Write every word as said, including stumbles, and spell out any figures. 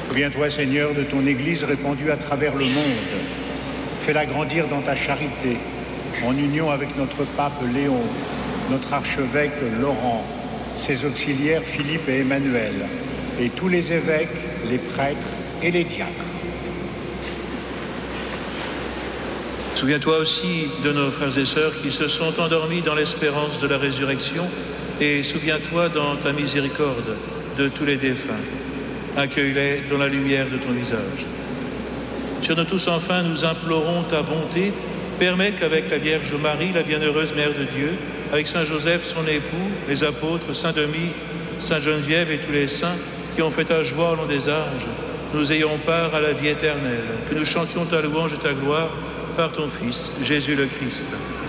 Souviens-toi, Seigneur, de ton Église répandue à travers le monde. Fais-la grandir dans ta charité, en union avec notre pape Léon, notre archevêque Laurent, ses auxiliaires Philippe et Emmanuel, et tous les évêques, les prêtres et les diacres. Souviens-toi aussi de nos frères et sœurs qui se sont endormis dans l'espérance de la résurrection, et souviens-toi dans ta miséricorde de tous les défunts. Accueille-les dans la lumière de ton visage. Sur nous tous, enfin, nous implorons ta bonté. Permets qu'avec la Vierge Marie, la bienheureuse Mère de Dieu, avec Saint Joseph, son époux, les apôtres, Saint Denis, Sainte Geneviève et tous les saints qui ont fait ta joie au long des âges, nous ayons part à la vie éternelle, que nous chantions ta louange et ta gloire par ton Fils, Jésus le Christ.